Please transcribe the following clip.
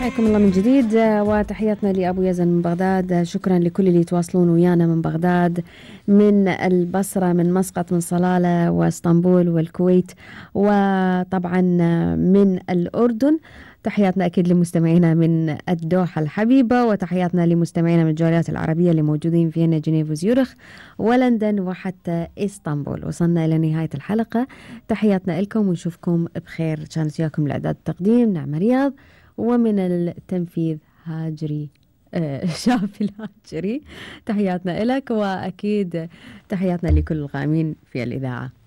حياكم الله من جديد وتحياتنا لأبو يزن من بغداد. شكرا لكل اللي يتواصلون ويانا من بغداد، من البصرة، من مسقط، من صلالة واسطنبول والكويت، وطبعا من الأردن. تحياتنا أكيد لمستمعينا من الدوحة الحبيبة، وتحياتنا لمستمعينا من الجاليات العربية اللي موجودين في فيينا، جنيف، وزيورخ، ولندن، وحتى إسطنبول. وصلنا إلى نهاية الحلقة. تحياتنا لكم ونشوفكم بخير. كانت وياكم الإعداد التقديم نعمة رياض، ومن التنفيذ هاجري شافي الهاجري. تحياتنا لك، وأكيد تحياتنا لكل القائمين في الإذاعة.